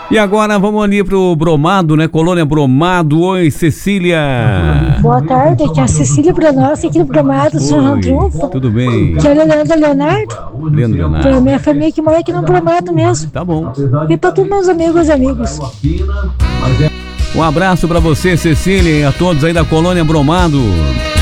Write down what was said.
E agora vamos ali pro Bromado, né? Colônia Bromado. Oi, Cecília. Boa tarde, aqui é a Cecília Branossi, aqui no Bromado, São João Triunfo. Tudo bem? Que é o Leonardo. Leonardo. Pra minha família que mora aqui no Bromado mesmo. Tá bom. E pra todos meus amigos. Um abraço pra você, Cecília, e a todos aí da Colônia Bromado.